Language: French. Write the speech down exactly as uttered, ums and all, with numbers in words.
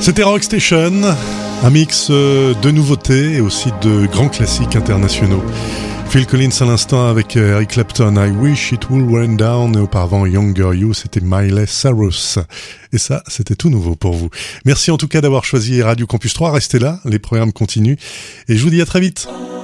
C'était Rock Station, un mix de nouveautés et aussi de grands classiques internationaux. Phil Collins à l'instant avec Eric Clapton, I Wish It Would Rain Down, et auparavant Younger You, c'était Miley Cyrus. Et ça, c'était tout nouveau pour vous. Merci en tout cas d'avoir choisi Radio Campus trois, restez là, les programmes continuent, et je vous dis à très vite.